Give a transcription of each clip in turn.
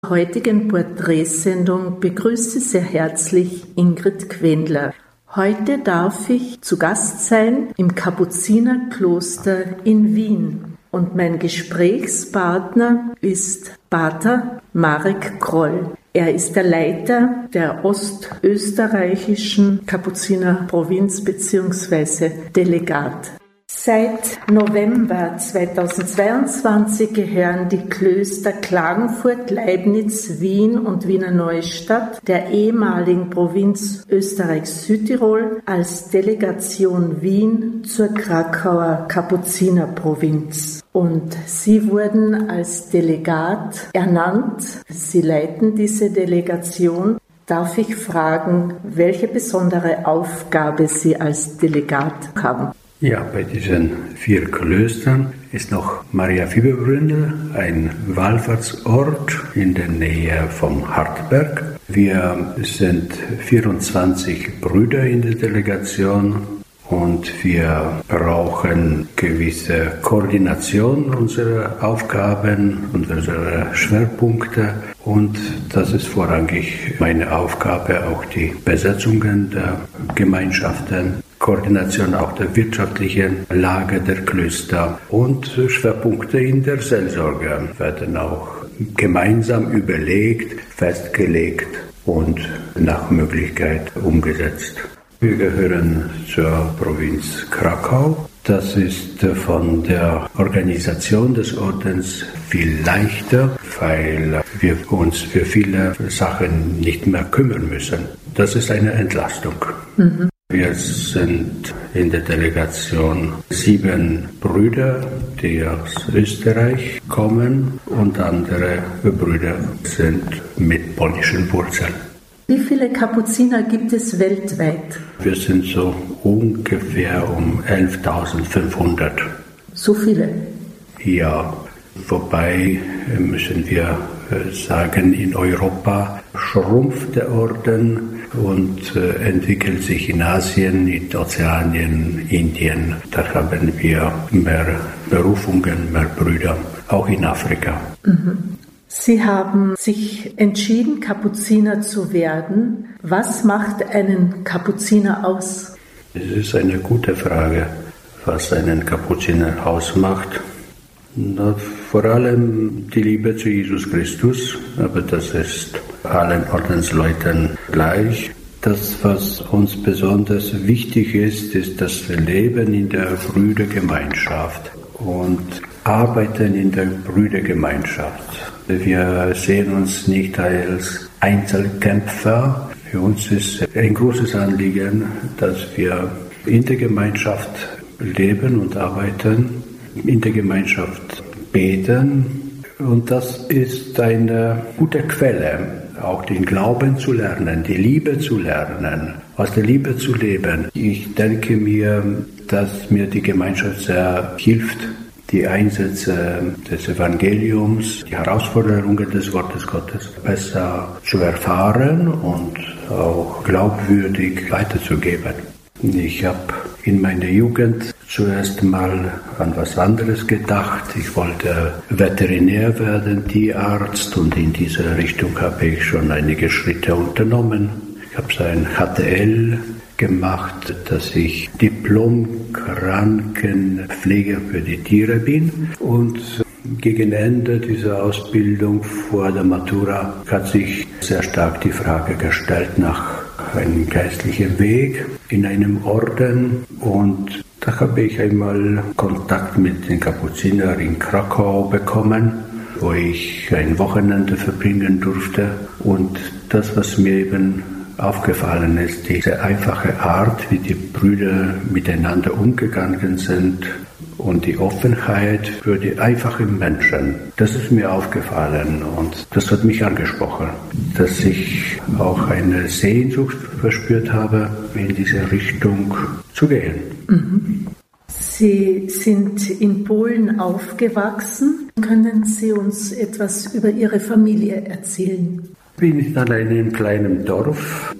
Heutigen Porträtsendung begrüße sehr herzlich Ingrid Quendler. Heute darf ich zu Gast sein im Kapuzinerkloster in Wien. Und mein Gesprächspartner ist Pater Marek Kroll. Er ist der Leiter der ostösterreichischen Kapuzinerprovinz bzw. Delegat. Seit November 2022 gehören die Klöster Klagenfurt, Leibniz, Wien und Wiener Neustadt der ehemaligen Provinz Österreich-Südtirol als Delegation Wien zur Krakauer Kapuzinerprovinz. Und Sie wurden als Delegat ernannt. Sie leiten diese Delegation. Darf ich fragen, welche besondere Aufgabe Sie als Delegat haben? Ja, bei diesen 4 Klöstern ist noch Maria Fieberbründel, ein Wallfahrtsort in der Nähe vom Hartberg. Wir sind 24 Brüder in der Delegation und wir brauchen gewisse Koordination unserer Aufgaben und unserer Schwerpunkte. Und das ist vorrangig meine Aufgabe, auch die Besetzungen der Gemeinschaften, Koordination auch der wirtschaftlichen Lage der Klöster und Schwerpunkte in der Seelsorge werden auch gemeinsam überlegt, festgelegt und nach Möglichkeit umgesetzt. Wir gehören zur Provinz Krakau. Das ist von der Organisation des Ordens viel leichter, weil wir uns für viele Sachen nicht mehr kümmern müssen. Das ist eine Entlastung. Wir sind in der Delegation 7 Brüder, die aus Österreich kommen und andere Brüder sind mit polnischen Wurzeln. Wie viele Kapuziner gibt es weltweit? Wir sind so ungefähr um 11.500. So viele? Ja, wobei müssen wir sagen, in Europa schrumpft der Orden und entwickelt sich in Asien, in Ozeanien, Indien. Da haben wir mehr Berufungen, mehr Brüder, auch in Afrika. Sie haben sich entschieden, Kapuziner zu werden. Was macht einen Kapuziner aus? Das ist eine gute Frage, was einen Kapuziner ausmacht. Vor allem die Liebe zu Jesus Christus, aber das ist allen Ordensleuten gleich. Das, was uns besonders wichtig ist, ist das Leben in der Brüdergemeinschaft und Arbeiten in der Brüdergemeinschaft. Wir sehen uns nicht als Einzelkämpfer. Für uns ist ein großes Anliegen, dass wir in der Gemeinschaft leben und arbeiten, in der Gemeinschaft beten. Und das ist eine gute Quelle, auch den Glauben zu lernen, die Liebe zu lernen, aus der Liebe zu leben. Ich denke mir, dass mir die Gemeinschaft sehr hilft, die Einsätze des Evangeliums, die Herausforderungen des Wortes Gottes besser zu erfahren und auch glaubwürdig weiterzugeben. Ich habe in meiner Jugend zuerst mal an was anderes gedacht. Ich wollte Veterinär werden, Tierarzt, und in diese Richtung habe ich schon einige Schritte unternommen. Ich habe so ein HTL gemacht, dass ich Diplom-Krankenpfleger für die Tiere bin. Und gegen Ende dieser Ausbildung vor der Matura hat sich sehr stark die Frage gestellt nach einem geistlichen Weg in einem Orden. Und da habe ich einmal Kontakt mit den Kapuzinern in Krakau bekommen, wo ich ein Wochenende verbringen durfte. Und das, was mir eben aufgefallen ist, diese einfache Art, wie die Brüder miteinander umgegangen sind und die Offenheit für die einfachen Menschen, das ist mir aufgefallen und das hat mich angesprochen, dass ich auch eine Sehnsucht verspürt habe, in diese Richtung zu gehen. Sie sind in Polen aufgewachsen. Können Sie uns etwas über Ihre Familie erzählen? Ich bin nicht alleine in einem kleinen Dorf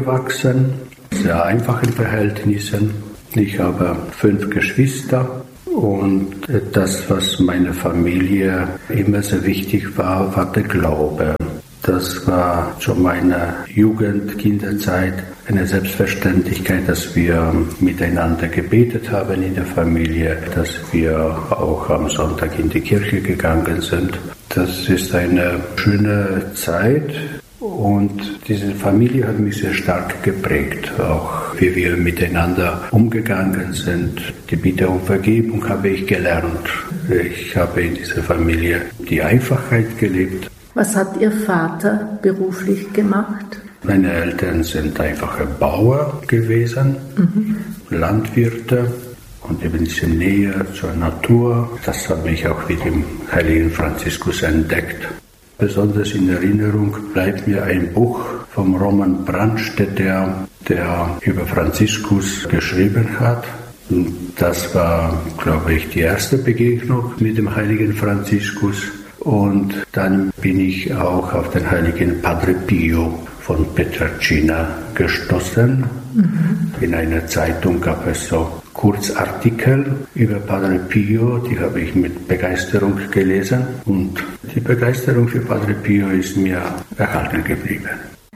aufgewachsen, sehr einfachen Verhältnissen. Ich habe 5 Geschwister Und das, was meiner Familie immer sehr wichtig war, war der Glaube. Das war zu meiner Jugend, Kinderzeit eine Selbstverständlichkeit, dass wir miteinander gebetet haben in der Familie, dass wir auch am Sonntag in die Kirche gegangen sind. Das ist eine schöne Zeit und diese Familie hat mich sehr stark geprägt, auch wie wir miteinander umgegangen sind. Die Bitte um Vergebung habe ich gelernt. Ich habe in dieser Familie die Einfachheit gelebt. Was hat Ihr Vater beruflich gemacht? Meine Eltern sind einfache Bauer gewesen, Landwirte und ein bisschen näher zur Natur. Das habe ich auch mit dem heiligen Franziskus entdeckt. Besonders in Erinnerung bleibt mir ein Buch vom Roman Brandstätter, der über Franziskus geschrieben hat. Und das war, glaube ich, die erste Begegnung mit dem heiligen Franziskus. Und dann bin ich auch auf den heiligen Padre Pio von Pietrelcina gestoßen. In einer Zeitung gab es so Kurzartikel über Padre Pio, die habe ich mit Begeisterung gelesen. Und die Begeisterung für Padre Pio ist mir erhalten geblieben.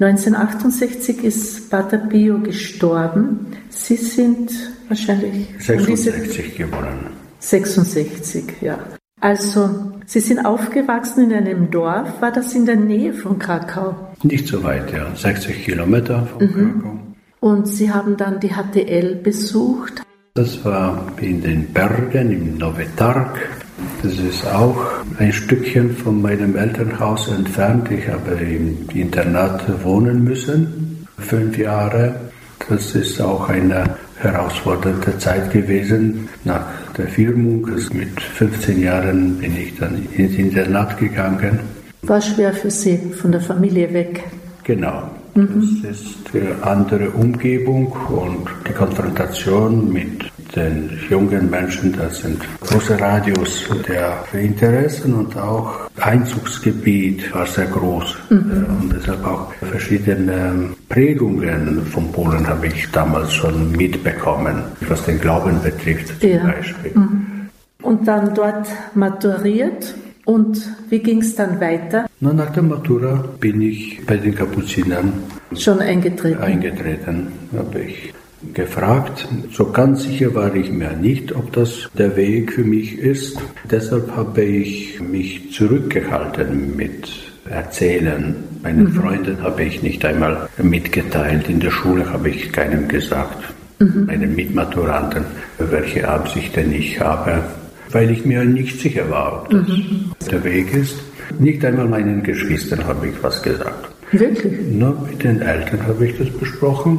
1968 ist Pater Pio gestorben. Sie sind wahrscheinlich 66 geboren. 66, ja. Also, Sie sind aufgewachsen in einem Dorf. War das in der Nähe von Krakau? Nicht so weit, ja. 60 Kilometer von Krakau. Und Sie haben dann die HTL besucht? Das war in den Bergen, im Nowy Targ. Das ist auch ein Stückchen von meinem Elternhaus entfernt. Ich habe im Internat wohnen müssen, 5 Jahre. Das ist auch eine herausfordernde Zeit gewesen. Nach der Firmung, mit 15 Jahren bin ich dann ins Internat gegangen. War schwer für Sie, von der Familie weg? Genau. Das ist eine andere Umgebung und die Konfrontation mit den jungen Menschen, das sind große Radius der Interessen und auch Einzugsgebiet war sehr groß. Und deshalb auch verschiedene Prägungen von Polen habe ich damals schon mitbekommen, was den Glauben betrifft zum Beispiel. Und dann dort maturiert. Und wie ging es dann weiter? Nach der Matura bin ich bei den Kapuzinern schon eingetreten. Habe ich gefragt. So ganz sicher war ich mir nicht, ob das der Weg für mich ist. Deshalb habe ich mich zurückgehalten mit Erzählen. Meinen Freunden habe ich nicht einmal mitgeteilt. In der Schule habe ich keinem gesagt. Meinen Mitmaturanten, welche Absichten ich habe. Weil ich mir nicht sicher war, ob das der Weg ist. Nicht einmal meinen Geschwistern habe ich was gesagt. Wirklich? Nur mit den Eltern habe ich das besprochen.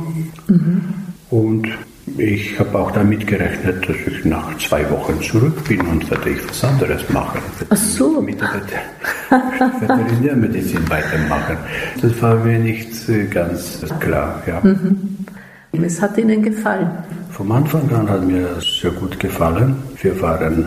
Und ich habe auch damit gerechnet, dass ich nach 2 Wochen zurück bin und werde ich was anderes machen. Ach so. Mit der Veterinärmedizin weitermachen. Das war mir nicht ganz klar. Ja. Es hat Ihnen gefallen? Vom Anfang an hat mir das sehr gut gefallen. Wir waren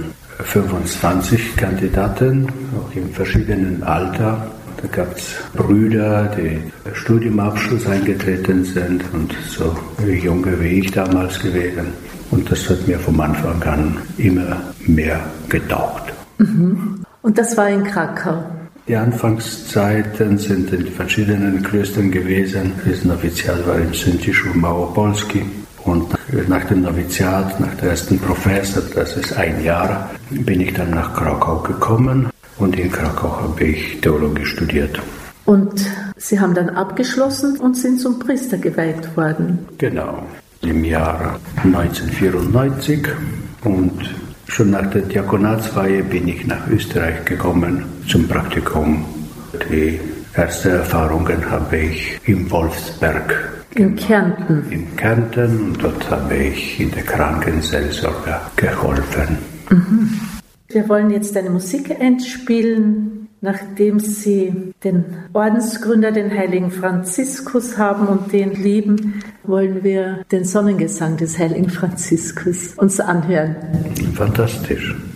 25 Kandidaten, auch im verschiedenen Alter. Da gab es Brüder, die Studiumabschluss eingetreten sind und so junge wie ich damals gewesen. Und das hat mir vom Anfang an immer mehr getaugt. Und das war in Krakau? Die Anfangszeiten sind in verschiedenen Klöstern gewesen. Das Noviziat war in Sędziszu Małopolski. Und nach dem Noviziat, nach der ersten Professor, das ist 1 Jahr, bin ich dann nach Krakau gekommen. Und in Krakau habe ich Theologie studiert. Und Sie haben dann abgeschlossen und sind zum Priester geweiht worden? Genau, im Jahr 1994. Und schon nach der Diakonatsweihe bin ich nach Österreich gekommen zum Praktikum. Die ersten Erfahrungen habe ich im Wolfsberg in Kärnten. In Kärnten, und dort habe ich in der Krankenseelsorge geholfen. Wir wollen jetzt eine Musik einspielen, nachdem Sie den Ordensgründer, den heiligen Franziskus haben und den lieben, wollen wir den Sonnengesang des heiligen Franziskus uns anhören. Fantastisch.